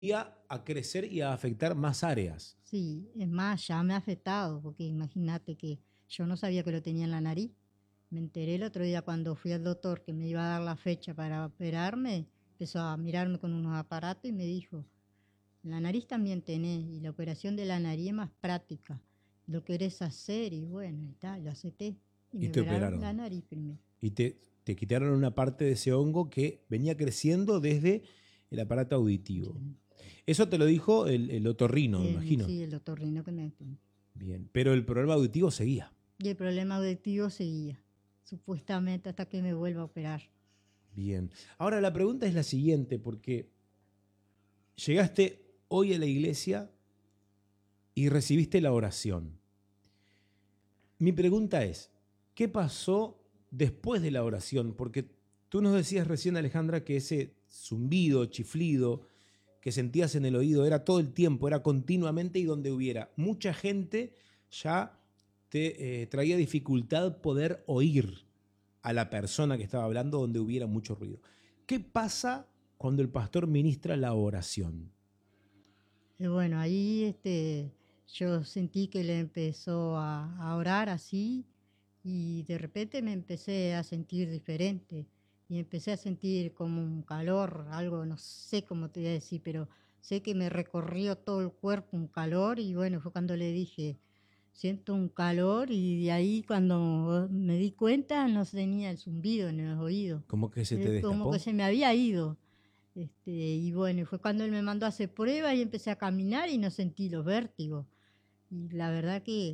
iba a crecer y a afectar más áreas. Sí, es más, ya me ha afectado, porque imagínate que yo no sabía que lo tenía en la nariz. Me enteré el otro día cuando fui al doctor que me iba a dar la fecha para operarme, empezó a mirarme con unos aparatos y me dijo, la nariz también tenés, y la operación de la nariz es más práctica. Lo querés hacer y bueno, y tal, lo acepté. Y Y me te operaron la operaron. nariz primero. Y te quitaron una parte de ese hongo que venía creciendo desde el aparato auditivo. Sí, Eso te lo dijo el otorrino, me imagino. sí, el otorrino que me... Bien, pero el problema auditivo seguía. Y el problema auditivo seguía, supuestamente hasta que me vuelva a operar. Bien. Ahora la pregunta es la siguiente, porque llegaste hoy a la iglesia y recibiste la oración. Mi pregunta es, ¿qué pasó después de la oración? Porque tú nos decías recién, Alejandra, que ese zumbido, chiflido que sentías en el oído era todo el tiempo, era continuamente y donde hubiera mucha gente ya te traía dificultad poder oír a la persona que estaba hablando donde hubiera mucho ruido. ¿Qué pasa cuando el pastor ministra la oración? Y bueno, ahí yo sentí que le empezó a orar así y de repente me empecé a sentir diferente y empecé a sentir como un calor, algo, no sé cómo te voy a decir, pero sé que me recorrió todo el cuerpo un calor y bueno, fue cuando le dije, siento un calor y de ahí cuando me di cuenta no tenía el zumbido en los oídos, ¿Cómo que se te como que destapó? se me había ido. Y bueno, fue cuando él me mandó a hacer pruebas y empecé a caminar y no sentí los vértigos. Y la verdad que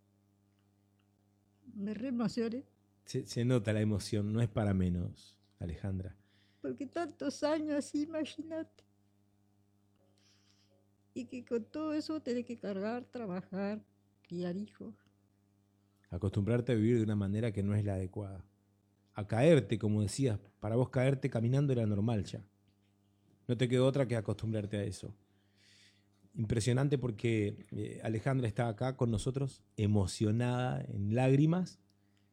me re emocioné, Se nota la emoción, no es para menos, Alejandra. porque tantos años así, imagínate. Y que con todo eso tenés que cargar, trabajar, criar hijos. Acostumbrarte a vivir de una manera que no es la adecuada. A caerte, como decías, para vos caerte caminando era normal ya. No te quedó otra que acostumbrarte a eso. Impresionante porque Alejandra está acá con nosotros, emocionada, en lágrimas,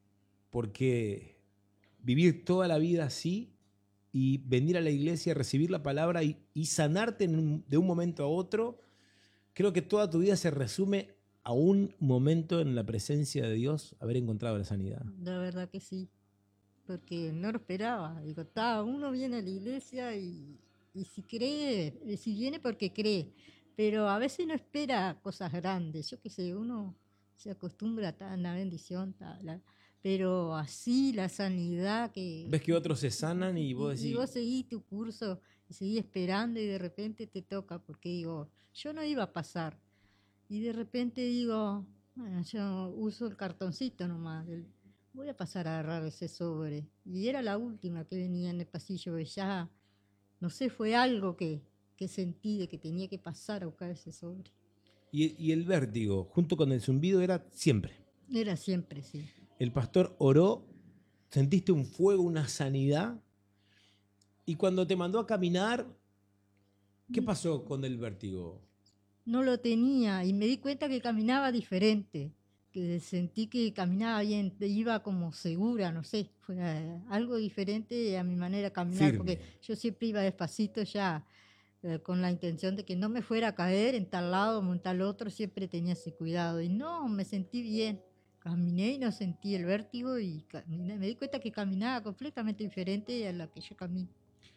porque vivir toda la vida así y venir a la iglesia, recibir la palabra y sanarte de un momento a otro, creo que toda tu vida se resume a un momento en la presencia de Dios, haber encontrado la sanidad. La verdad que sí, porque no lo esperaba. Digo, uno viene a la iglesia y si cree, si viene porque cree, pero a veces no espera cosas grandes. Yo qué sé, uno se acostumbra a la bendición, pero así la sanidad Ves que otros se sanan y vos y decís, vos seguís tu curso y seguís esperando y de repente te toca, porque digo, yo no iba a pasar. Y de repente digo, bueno, yo uso el cartoncito nomás, voy a pasar a agarrar ese sobre. Y era la última que venía en el pasillo, y ya, no sé, fue algo que sentí de que tenía que pasar a buscar ese sobre. y el vértigo, junto con el zumbido, era siempre. Era siempre, sí. El pastor oró, sentiste un fuego, una sanidad, y cuando te mandó a caminar, ¿qué pasó con el vértigo? No lo tenía y me di cuenta que caminaba diferente, que sentí que caminaba bien, iba como segura, no sé, fue algo diferente a mi manera de caminar, porque Firme. yo siempre iba despacito ya, con la intención de que no me fuera a caer en tal lado o en tal otro, siempre tenía ese cuidado y no, me sentí bien. Caminé y no sentí el vértigo y me di cuenta que caminaba completamente diferente a la que yo camino.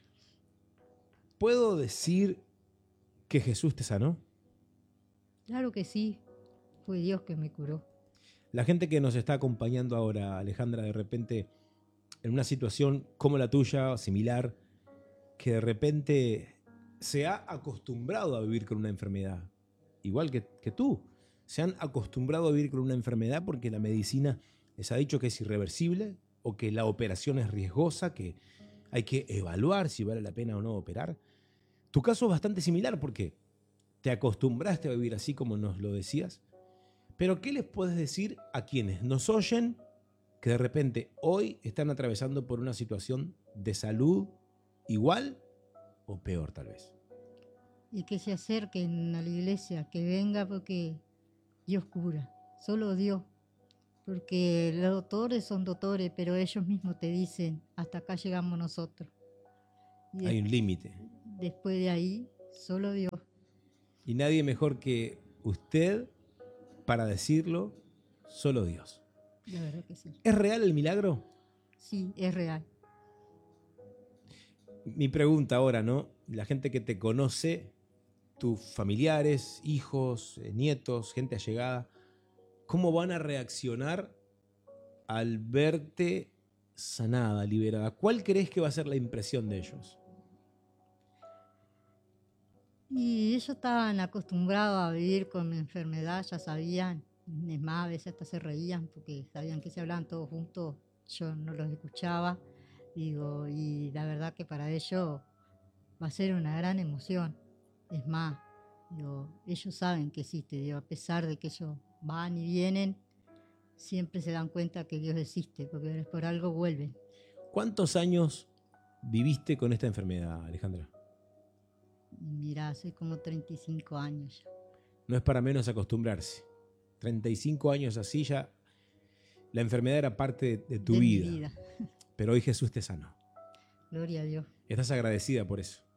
¿Puedo decir que Jesús te sanó? Claro que sí, fue Dios que me curó. La gente que nos está acompañando ahora, Alejandra, de repente, en una situación como la tuya, similar, que de repente se ha acostumbrado a vivir con una enfermedad, igual que tú, se han acostumbrado a vivir con una enfermedad porque la medicina les ha dicho que es irreversible o que la operación es riesgosa, que hay que evaluar si vale la pena o no operar. Tu caso es bastante similar porque te acostumbraste a vivir así como nos lo decías, pero ¿qué les puedes decir a quienes nos oyen que de repente hoy están atravesando por una situación de salud igual o peor tal vez? Y que se acerquen a la iglesia, que venga porque Dios cura, solo Dios, porque los doctores son doctores, pero ellos mismos te dicen, hasta acá llegamos nosotros. Y Hay un límite. después de ahí Solo Dios, Y nadie mejor que usted para decirlo, solo Dios. la verdad que sí. ¿Es real el milagro? Sí, es real. Mi pregunta ahora, ¿no? La gente que te conoce, tus familiares, hijos, nietos, gente allegada, ¿cómo van a reaccionar al verte sanada, liberada? ¿Cuál crees que va a ser la impresión de ellos? Y ellos estaban acostumbrados a vivir con mi enfermedad, ya sabían. Es más, a veces hasta se reían porque sabían que se hablaban todos juntos. Yo no los escuchaba. Digo, y la verdad que para ellos va a ser una gran emoción. Es más, digo, ellos saben que existe, digo, a pesar de que ellos van y vienen, siempre se dan cuenta que Dios existe, porque por algo vuelven. ¿Cuántos años viviste con esta enfermedad, Alejandra? Y mira, hace como 35 años ya. No es para menos acostumbrarse. 35 años así ya, la enfermedad era parte de tu De mi vida, vida. pero hoy Jesús te sanó. Gloria a Dios. Estás agradecida por eso.